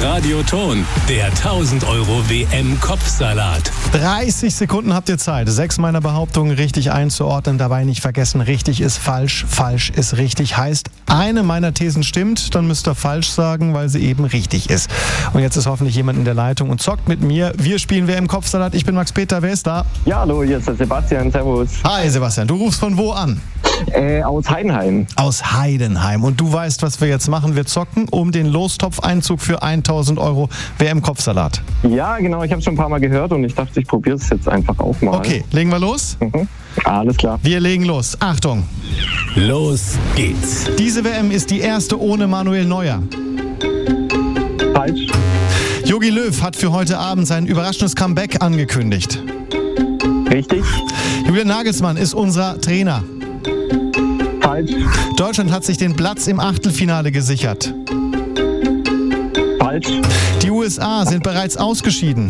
Radioton, der 1000 Euro WM-Kopfsalat. 30 Sekunden habt ihr Zeit, 6 meiner Behauptungen richtig einzuordnen. Dabei nicht vergessen, richtig ist falsch, falsch ist richtig. Heißt, eine meiner Thesen stimmt, dann müsst ihr falsch sagen, weil sie eben richtig ist. Und jetzt ist hoffentlich jemand in der Leitung und zockt mit mir. Wir spielen WM-Kopfsalat. Ich bin Max Peter. Wer ist da? Ja, hallo, hier ist der Sebastian. Servus. Hi Sebastian, du rufst von wo an? Aus Heidenheim. Aus Heidenheim. Und du weißt, was wir jetzt machen. Wir zocken um den Lostopf-Einzug für 1000 Euro WM-Kopfsalat. Ja, genau. Ich habe schon ein paar Mal gehört und ich dachte, ich probiere es jetzt einfach auch mal. Okay, legen wir los? Alles klar. Wir legen los. Achtung. Los geht's. Diese WM ist die erste ohne Manuel Neuer. Falsch. Jogi Löw hat für heute Abend sein überraschendes Comeback angekündigt. Richtig. Julian Nagelsmann ist unser Trainer. Falsch. Deutschland hat sich den Platz im Achtelfinale gesichert. Falsch. Die USA sind bereits ausgeschieden.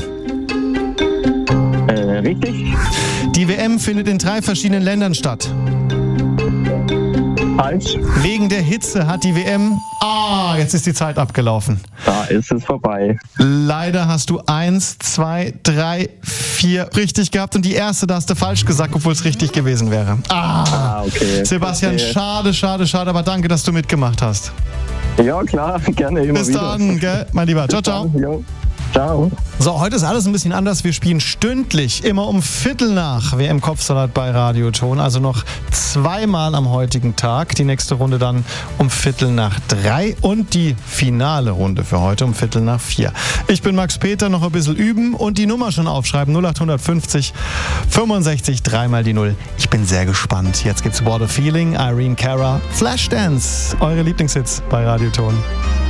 Richtig. Die WM findet in 3 verschiedenen Ländern statt. Falsch. Wegen der Hitze hat die WM... jetzt ist die Zeit abgelaufen. Da ist es vorbei. Leider hast du 1, 2, 3, 4 richtig gehabt und die erste, da hast du falsch gesagt, obwohl es richtig gewesen wäre. Okay. Sebastian, Okay. schade, aber danke, dass du mitgemacht hast. Ja, klar. Gerne immer Bis wieder. dann, gell, mein Lieber. Ciao, ciao. Jo. Ciao. So, heute ist alles ein bisschen anders. Wir spielen stündlich, immer um 15:15 WM-Kopfsalat bei Radioton. Also noch 2-mal am heutigen Tag. Die nächste Runde dann um 15:03 und die finale Runde für heute um 15:04. Ich bin Max Peter, noch ein bisschen üben und die Nummer schon aufschreiben. 0850 65 3 mal die 0. Ich bin sehr gespannt. Jetzt gibt's What a Feeling, Irene Cara, Flashdance. Eure Lieblingshits bei Radioton.